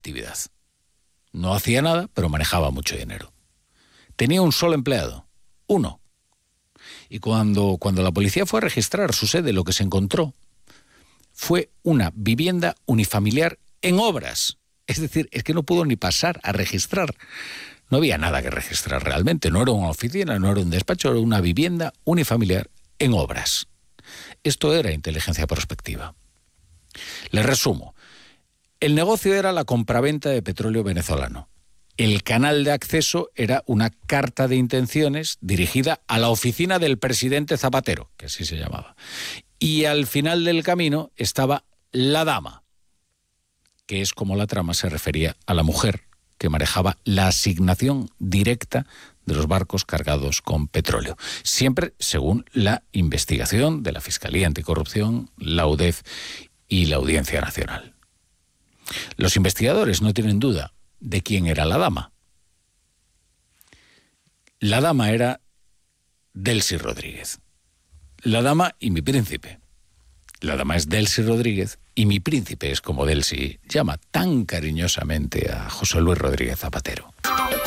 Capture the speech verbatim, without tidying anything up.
actividad. No hacía nada, pero manejaba mucho dinero. Tenía un solo empleado, uno. Y cuando, cuando la policía fue a registrar su sede, lo que se encontró fue una vivienda unifamiliar en obras. Es decir, es que no pudo ni pasar a registrar. No había nada que registrar realmente. No era una oficina, no era un despacho, era una vivienda unifamiliar en obras. Esto era inteligencia prospectiva. Les resumo. El negocio era la compraventa de petróleo venezolano. El canal de acceso era una carta de intenciones dirigida a la oficina del presidente Zapatero, que así se llamaba. Y al final del camino estaba la dama, que es como la trama se refería a la mujer que manejaba la asignación directa de los barcos cargados con petróleo. Siempre según la investigación de la Fiscalía Anticorrupción, la U D E F y la Audiencia Nacional. Los investigadores no tienen duda de quién era la dama. La dama era Delcy Rodríguez. La dama y mi príncipe. La dama es Delcy Rodríguez y mi príncipe es como Delcy llama tan cariñosamente a José Luis Rodríguez Zapatero.